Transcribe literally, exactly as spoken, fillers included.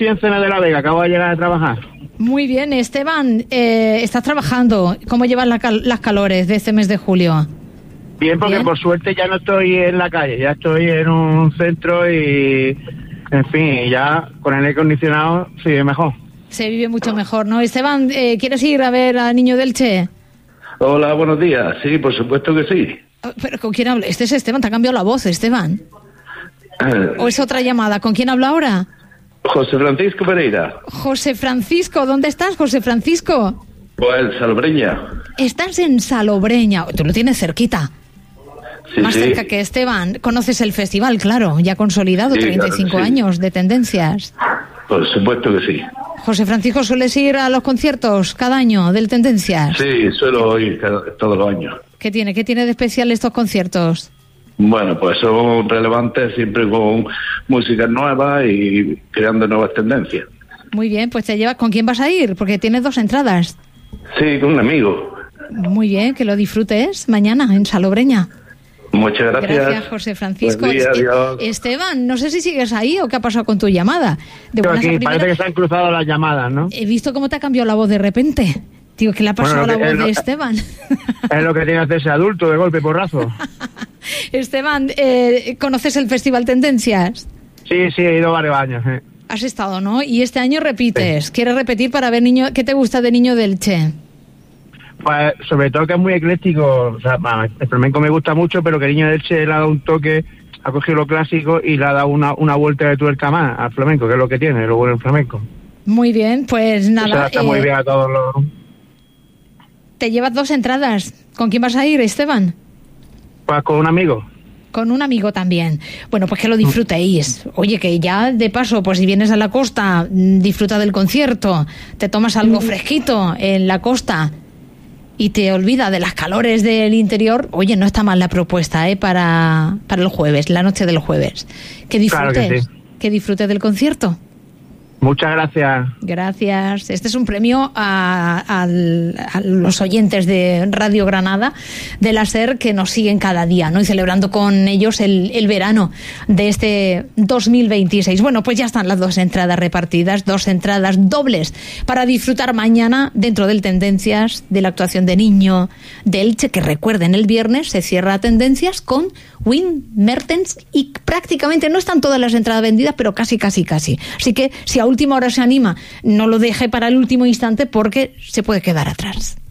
estoy en Cena de la Vega, acabo de llegar a trabajar. Muy bien, Esteban, eh, estás trabajando. ¿Cómo llevas la cal- las calores de este mes de julio? Bien, porque Bien. por suerte ya no estoy en la calle, ya estoy en un centro y, en fin, ya con el aire acondicionado sigue mejor. Se vive mucho mejor, ¿no? Esteban, eh, ¿quieres ir a ver al Niño del Che? Hola, buenos días. Sí, por supuesto que sí. ¿Pero con quién habla? Este es Esteban, te ha cambiado la voz, Esteban. Eh, ¿O es otra llamada? ¿Con quién hablo ahora? José Francisco Pereira. José Francisco, ¿dónde estás, José Francisco? Pues Salobreña. Estás en Salobreña, tú lo tienes cerquita. Sí, Más sí. cerca que Esteban. Conoces el festival, claro, ya consolidado, Sí, treinta y cinco claro, sí. años de tendencias. Por supuesto que sí. José Francisco, ¿sueles ir a los conciertos cada año del Tendencias? Sí, suelo ir cada- todos los años. ¿Qué tiene? ¿Qué tiene de especial estos conciertos? Bueno, pues son relevantes siempre con música nueva y creando nuevas tendencias. Muy bien, pues te llevas. ¿Con quién vas a ir? Porque tienes dos entradas. Sí, con un amigo. Muy bien, que lo disfrutes mañana en Salobreña. Muchas gracias. Gracias, José Francisco. Buen día, Es- adiós. Esteban, no sé si sigues ahí o qué ha pasado con tu llamada. De Yo buenas a aquí, primeras, parece que se han cruzado las llamadas, ¿no? he visto cómo te ha cambiado la voz de repente. Digo, ¿qué le ha pasado Bueno, a la que- voz eh, de no- Esteban? Es lo que tiene que hacerse adulto, de golpe, porrazo. Esteban, eh, ¿conoces el Festival Tendencias? Sí, sí, he ido varios años. eh. Has estado, ¿no? Y este año repites. ¿Quieres repetir para ver niño? ¿Qué te gusta de Niño del Che? Pues, sobre todo que es muy ecléctico. O sea, va, el flamenco me gusta mucho, pero que el Niño del Che le ha dado un toque, ha cogido lo clásico y le ha dado una, una vuelta de tuerca más al flamenco, que es lo que tiene, lo bueno del flamenco. Muy bien, pues O sea, nada. está eh, muy bien a todos los... Te llevas dos entradas. ¿Con quién vas a ir, Esteban? Pues con un amigo. Con un amigo también. Bueno, pues que lo disfrutéis. Oye, que ya de paso, pues si vienes a la costa, mm, disfruta del concierto, te tomas algo fresquito en la costa y te olvida de las calores del interior. Oye, no está mal la propuesta, ¿eh? Para, para el jueves, la noche del jueves. Que Claro disfrutes, que sí. que disfrutes del concierto. Muchas gracias. Gracias. Este es un premio a, a- a los oyentes de Radio Granada de la SER que nos siguen cada día, ¿no? Y celebrando con ellos el, el verano de este dos mil veintiséis. Bueno, pues ya están las dos entradas repartidas, dos entradas dobles para disfrutar mañana dentro del Tendencias de la actuación de Niño de Elche, que recuerden, el viernes se cierra Tendencias con Wim Mertens y prácticamente no están todas las entradas vendidas, pero casi, casi, casi. Así que si a última hora se anima, no lo deje para el último instante porque se puede quedar atrás.